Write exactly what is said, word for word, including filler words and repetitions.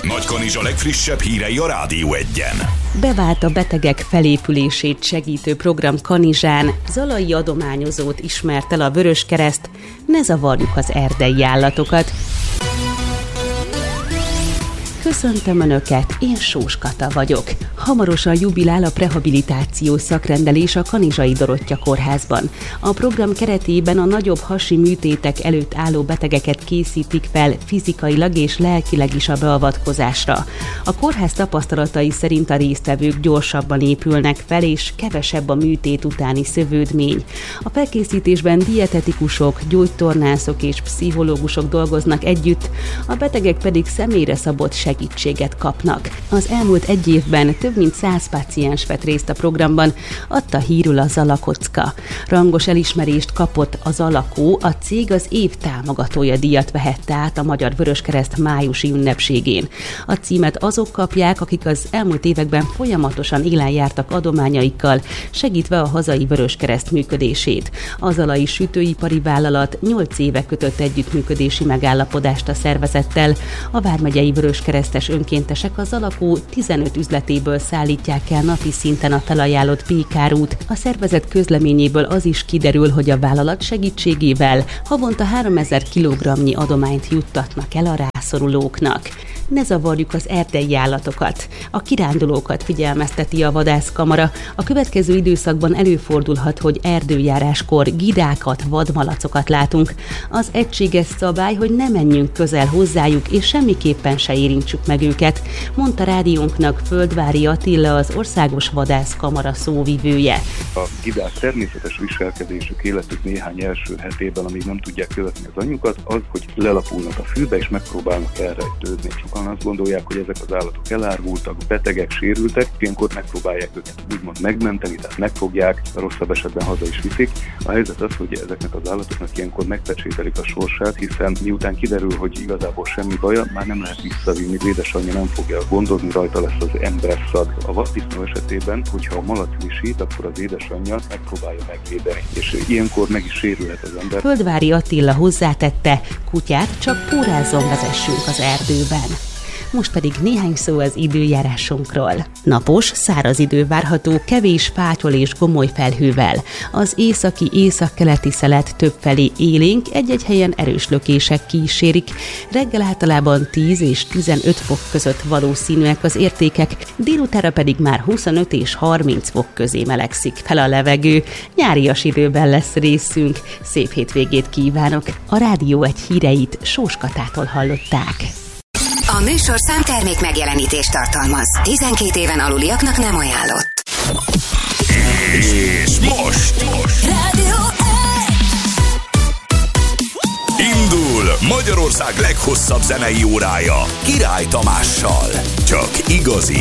Nagykanizsa legfrissebb hírei a Rádió Egyen. Bevált a betegek felépülését segítő program Kanizsán, zalai adományozót ismert el a Vöröskereszt, ne zavarjuk az erdei állatokat. Köszöntöm Önöket, én Sós Kata vagyok. Hamarosan jubilál a prehabilitációs szakrendelés a Kanizsai Dorottya Kórházban. A program keretében a nagyobb hasi műtétek előtt álló betegeket készítik fel fizikailag és lelkileg is a beavatkozásra. A kórház tapasztalatai szerint a résztvevők gyorsabban épülnek fel, és kevesebb a műtét utáni szövődmény. A felkészítésben dietetikusok, gyógytornászok és pszichológusok dolgoznak együtt, a betegek pedig személyre szabott segítséget kapnak. Az elmúlt egy évben több mint száz páciens vett részt a programban, adta hírül a Zalakocka. Rangos elismerést kapott az Zalakó, a cég az év támogatója díjat vehette át a Magyar Vöröskereszt májusi ünnepségén. A címet azok kapják, akik az elmúlt években folyamatosan élen jártak adományaikkal, segítve a hazai Vöröskereszt működését. A zalai sütőipari vállalat nyolc éve kötött együttműködési megállapodást a szervezettel. A vármegyei vöröskeresztes önkéntesek a Zalakó tizenöt üzletéből szállítják el napi szinten a felajánlott pékárút. A szervezet közleményéből az is kiderül, hogy a vállalat segítségével havonta háromezer kilogramnyi adományt juttatnak el a rászorulóknak. Ne zavarjuk az erdei állatokat. A kirándulókat figyelmezteti a vadászkamara. A következő időszakban előfordulhat, hogy erdőjáráskor gidákat, vadmalacokat látunk. Az egységes szabály, hogy ne menjünk közel hozzájuk, és semmiképpen se érintsük meg őket, mondta rádiónknak Földvári Attila, az Országos Vadászkamara szóvivője. A gidák természetes viselkedésük életük néhány első hetében, amíg nem tudják követni az anyjukat, az, hogy lelapulnak a fűbe és megpróbálnak elrejtőzni. Sokan azt gondolják, hogy ezek az állatok elárvultak, betegek, sérültek, ilyenkor megpróbálják őket úgymond megmenteni, tehát megfogják, rosszabb esetben haza is viszik. A helyzet az, hogy ezeknek az állatoknak ilyenkor megpecsételik a sorsát, hiszen miután kiderül, hogy igazából semmi baja, már nem lehet visszavinni, az édesanyja nem fogja gondozni, rajta lesz az emberszag. A vaddisznó esetében, hogyha a malac visít, akkor az édesanyja megpróbálja megvédeni, és ilyenkor meg is sérülhet az ember. Földvári Attila hozzátette, kutyát csak pórázzon vezessünk az erdőben. Most pedig néhány szó az időjárásunkról. Napos, száraz idő várható, kevés fátyol és gomoly felhővel. Az északi északkeleti szelet többfelé élénk, egy-egy helyen erős lökések kísérik. Reggel általában tíz és tizenöt fok között valószínűek az értékek, délutánra pedig már huszonöt és harminc fok közé melegszik fel a levegő. Nyárias időben lesz részünk. Szép hétvégét kívánok! A Rádió Egy híreit Sós Katától hallották. A műsorszám termék megjelenítést tartalmaz. tizenkét éven aluliaknak nem ajánlott. És most, most. Rádió Egy! Indul Magyarország leghosszabb zenei órája Király Tamással. Csak igazi